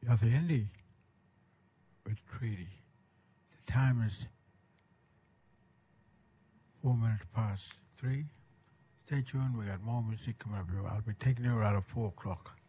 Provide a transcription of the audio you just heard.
Yossi Indy with Treaty. The time is 4 minutes past 3. Stay tuned. We got more music coming up here. I'll be taking you out at 4 o'clock.